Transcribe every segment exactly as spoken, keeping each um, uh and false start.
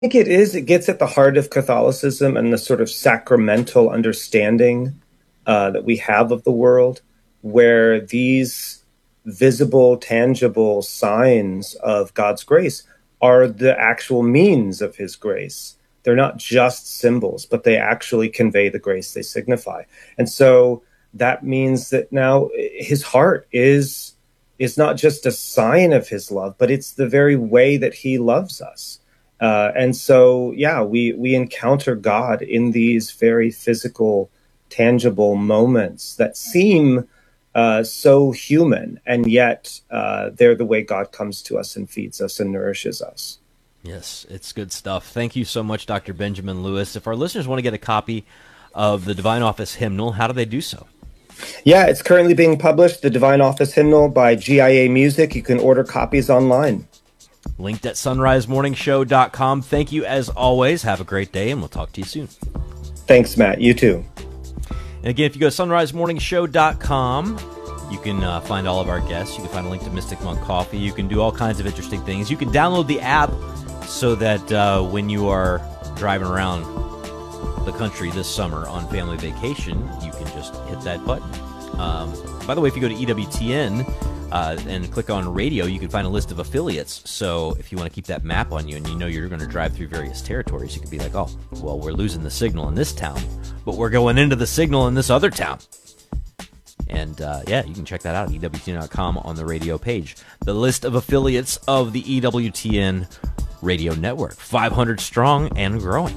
think it is. It gets at the heart of Catholicism and the sort of sacramental understanding uh, that we have of the world, where these visible, tangible signs of God's grace are the actual means of his grace. They're not just symbols, but they actually convey the grace they signify. And so that means that now his heart is is not just a sign of his love, but it's the very way that he loves us. Uh, and so, yeah, we, we encounter God in these very physical, tangible moments that seem uh, so human, and yet uh, they're the way God comes to us and feeds us and nourishes us. Yes, it's good stuff. Thank you so much, Doctor Benjamin Lewis. If our listeners want to get a copy of the Divine Office Hymnal, how do they do so? Yeah, it's currently being published, the Divine Office Hymnal by G I A Music. You can order copies online. Linked at sunrise morning show dot com. Thank you as always. Have a great day, and we'll talk to you soon. Thanks, Matt. You too. And again, if you go to sunrise morning show dot com, you can uh, find all of our guests. You can find a link to Mystic Monk Coffee. You can do all kinds of interesting things. You can download the app so that uh, when you are driving around the country this summer on family vacation, you can just hit that button. Um, by the way, if you go to E W T N uh, and click on radio, you can find a list of affiliates. So if you want to keep that map on you and you know you're going to drive through various territories, you could be like, oh, well, we're losing the signal in this town, but we're going into the signal in this other town. And, uh, yeah, you can check that out at E W T N dot com on the radio page. The list of affiliates of the E W T N radio network, five hundred strong and growing.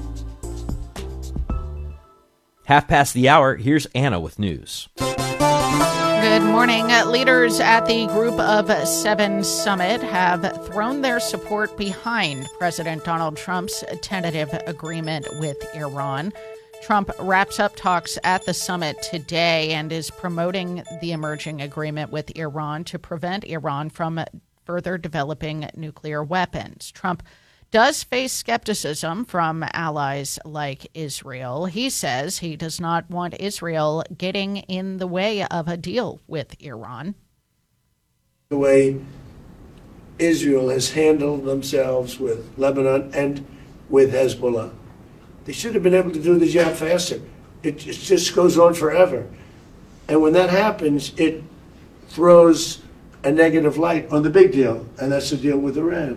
Half past the hour, here's Anna with news. Good morning. Leaders at the Group of Seven Summit have thrown their support behind President Donald Trump's tentative agreement with Iran. Trump wraps up talks at the summit today and is promoting the emerging agreement with Iran to prevent Iran from further developing nuclear weapons. Trump does face skepticism from allies like Israel. He says he does not want Israel getting in the way of a deal with Iran. The way Israel has handled themselves with Lebanon and with Hezbollah, they should have been able to do the job faster. It, it just goes on forever. And when that happens, it throws a negative light on the big deal, and that's the deal with Iran.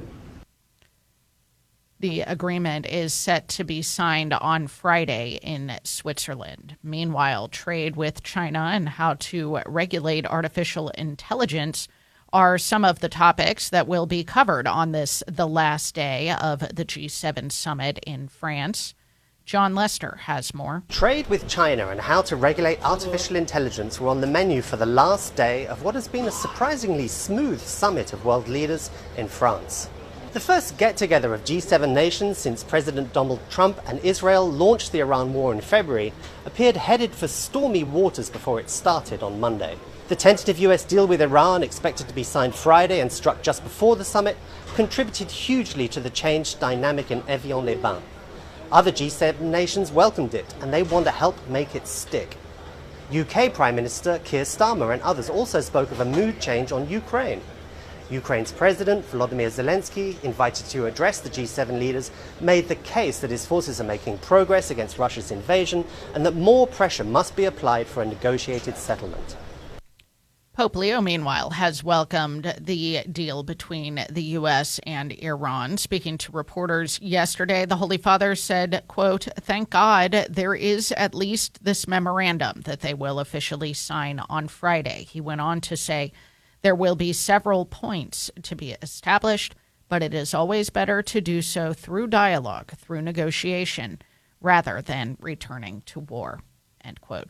The agreement is set to be signed on Friday in Switzerland. Meanwhile, trade with China and how to regulate artificial intelligence are some of the topics that will be covered on this, the last day of the G seven summit in France. John Lester has more. Trade with China and how to regulate artificial intelligence were on the menu for the last day of what has been a surprisingly smooth summit of world leaders in France. The first get-together of G seven nations since President Donald Trump and Israel launched the Iran war in February appeared headed for stormy waters before it started on Monday. The tentative U S deal with Iran, expected to be signed Friday and struck just before the summit, contributed hugely to the changed dynamic in Evian-les-Bains. Other G seven nations welcomed it, and they want to help make it stick. U K Prime Minister Keir Starmer and others also spoke of a mood change on Ukraine. Ukraine's President Volodymyr Zelensky, invited to address the G seven leaders, made the case that his forces are making progress against Russia's invasion and that more pressure must be applied for a negotiated settlement. Pope Leo, meanwhile, has welcomed the deal between the U S and Iran. Speaking to reporters yesterday, the Holy Father said, quote, "Thank God there is at least this memorandum that they will officially sign on Friday." He went on to say, "There will be several points to be established, but it is always better to do so through dialogue, through negotiation, rather than returning to war," end quote.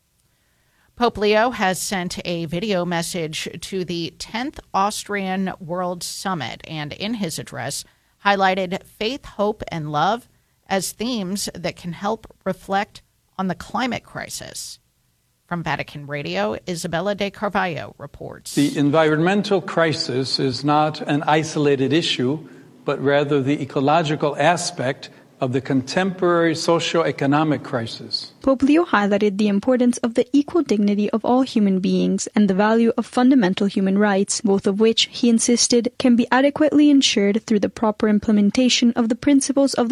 Pope Leo has sent a video message to the tenth Austrian World Summit and in his address highlighted faith, hope, and love as themes that can help reflect on the climate crisis. From Vatican Radio, Isabella de Carvalho reports. The environmental crisis is not an isolated issue, but rather the ecological aspect of the contemporary socio-economic crisis. Pope Leo highlighted the importance of the equal dignity of all human beings and the value of fundamental human rights, both of which, he insisted, can be adequately ensured through the proper implementation of the principles of the